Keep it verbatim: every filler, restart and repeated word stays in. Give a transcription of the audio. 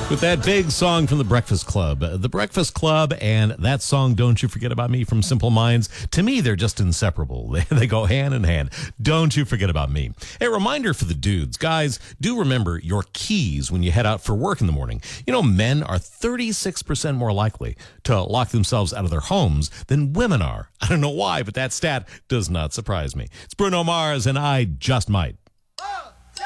With that big song from The Breakfast Club. The Breakfast Club and that song, Don't You Forget About Me, from Simple Minds, to me, they're just inseparable. They, they go hand in hand. Don't you forget about me. A reminder for the dudes. Guys, do remember your keys when you head out for work in the morning. You know, men are thirty-six percent more likely to lock themselves out of their homes than women are. I don't know why, but that stat does not surprise me. It's Bruno Mars, and I Just Might.